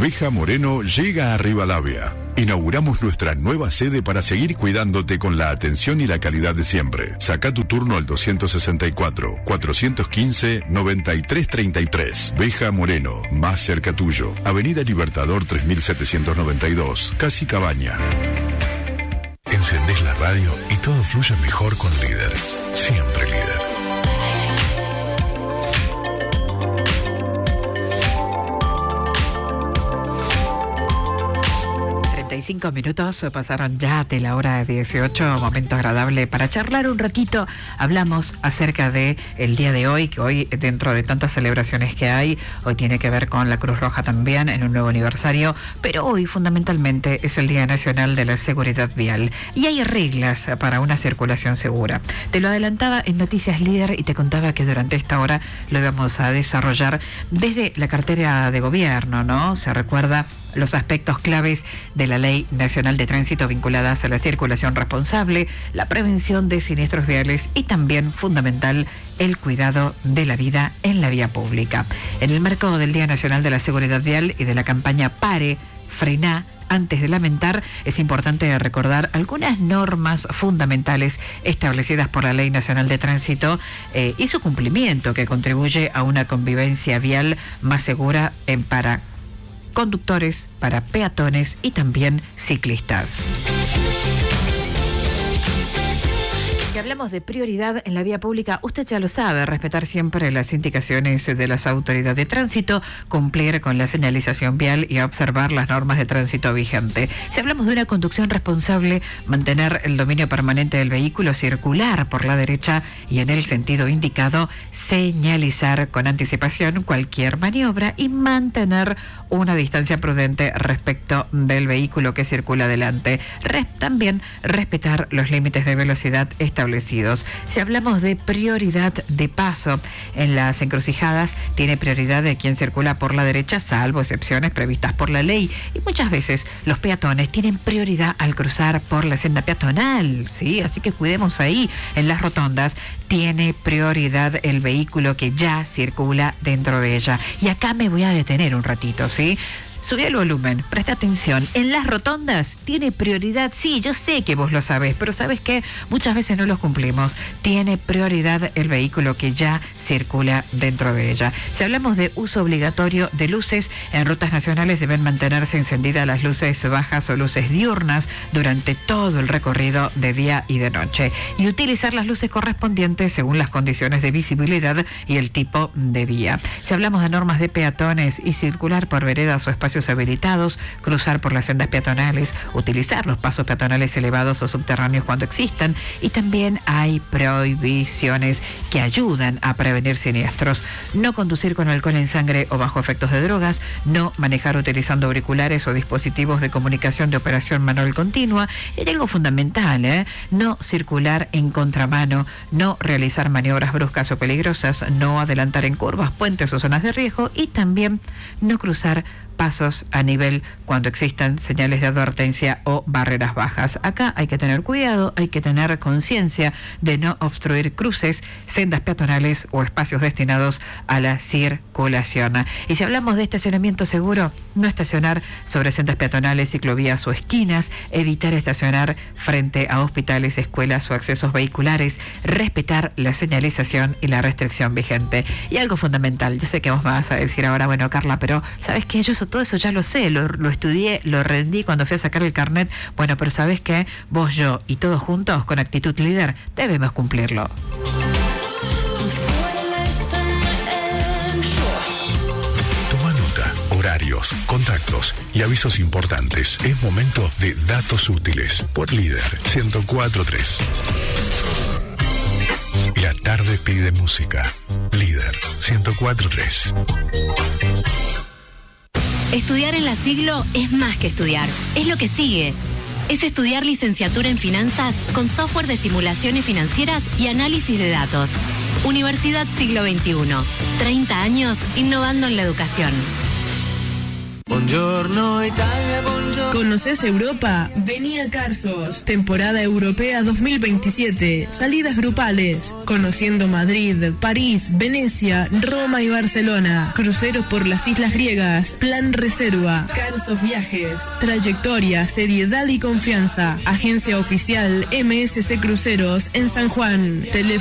Veja Moreno llega a Rivadavia. Inauguramos nuestra nueva sede para seguir cuidándote con la atención y la calidad de siempre. Saca tu turno al 264-415-9333. Veja Moreno, más cerca tuyo. Avenida Libertador 3792, Casi Cabaña. Encendés la radio y todo fluye mejor con Líder. Siempre Líder. 35 minutos pasaron ya de la hora 18, momento agradable para charlar un ratito. Hablamos acerca de el día de hoy, que hoy, dentro de tantas celebraciones que hay, hoy tiene que ver con la Cruz Roja también, en un nuevo aniversario, pero hoy fundamentalmente es el Día Nacional de la Seguridad Vial y hay reglas para una circulación segura. Te lo adelantaba en Noticias Líder y te contaba que durante esta hora lo íbamos a desarrollar desde la cartera de gobierno, ¿no? Se recuerda los aspectos claves de la Ley Nacional de Tránsito vinculadas a la circulación responsable, la prevención de siniestros viales y también, fundamental, el cuidado de la vida en la vía pública. En el marco del Día Nacional de la Seguridad Vial y de la campaña Pare, Frená, antes de lamentar, es importante recordar algunas normas fundamentales establecidas por la Ley Nacional de Tránsito y su cumplimiento, que contribuye a una convivencia vial más segura para conductores, para peatones y también ciclistas. Si hablamos de prioridad en la vía pública, usted ya lo sabe, respetar siempre las indicaciones de las autoridades de tránsito, cumplir con la señalización vial y observar las normas de tránsito vigente. Si hablamos de una conducción responsable, mantener el dominio permanente del vehículo, circular por la derecha y en el sentido indicado, señalizar con anticipación cualquier maniobra y mantener una distancia prudente respecto del vehículo que circula adelante. También respetar los límites de velocidad establecidos. Si hablamos de prioridad de paso en las encrucijadas, tiene prioridad de quien circula por la derecha, salvo excepciones previstas por la ley. Y muchas veces los peatones tienen prioridad al cruzar por la senda peatonal, ¿sí? Así que cuidemos ahí. En las rotondas tiene prioridad el vehículo que ya circula dentro de ella. Y acá me voy a detener un ratito, ¿sí? Subí el volumen, presta atención. En las rotondas tiene prioridad, sí, yo sé que vos lo sabés, pero ¿sabés qué? Muchas veces no los cumplimos. Tiene prioridad el vehículo que ya circula dentro de ella. Si hablamos de uso obligatorio de luces, en rutas nacionales deben mantenerse encendidas las luces bajas o luces diurnas durante todo el recorrido de día y de noche. Y utilizar las luces correspondientes según las condiciones de visibilidad y el tipo de vía. Si hablamos de normas de peatones y circular por veredas o espacios habilitados, cruzar por las sendas peatonales, utilizar los pasos peatonales elevados o subterráneos cuando existan, y también hay prohibiciones que ayudan a prevenir siniestros. No conducir con alcohol en sangre o bajo efectos de drogas, no manejar utilizando auriculares o dispositivos de comunicación de operación manual continua, y hay algo fundamental, no circular en contramano, no realizar maniobras bruscas o peligrosas, no adelantar en curvas, puentes o zonas de riesgo, y también no cruzar pasos a nivel cuando existan señales de advertencia o barreras bajas. Acá hay que tener cuidado, hay que tener conciencia de no obstruir cruces, sendas peatonales o espacios destinados a la circulación. Y si hablamos de estacionamiento seguro, no estacionar sobre sendas peatonales, ciclovías o esquinas, evitar estacionar frente a hospitales, escuelas o accesos vehiculares, respetar la señalización y la restricción vigente. Y algo fundamental, yo sé que vos me vas a decir ahora, bueno, Carla, pero ¿sabes qué? Todo eso ya lo sé, lo estudié, lo rendí cuando fui a sacar el carnet. Bueno, pero ¿sabes qué? Vos, yo y todos juntos, con actitud líder, debemos cumplirlo. Toma nota, horarios, contactos y avisos importantes. Es momento de datos útiles por Líder 104.3. La tarde pide música. Líder 104.3. Estudiar en la Siglo es más que estudiar, es lo que sigue. Es estudiar licenciatura en finanzas con software de simulaciones financieras y análisis de datos. Universidad Siglo XXI, 30 años innovando en la educación. Buongiorno Italia, buongiorno. ¿Conoces Europa? Vení a Carsos. Temporada Europea 2027. Salidas grupales. Conociendo Madrid, París, Venecia, Roma y Barcelona. Cruceros por las islas griegas. Plan reserva. Carsos Viajes. Trayectoria, seriedad y confianza. Agencia oficial MSC Cruceros en San Juan. Teléfono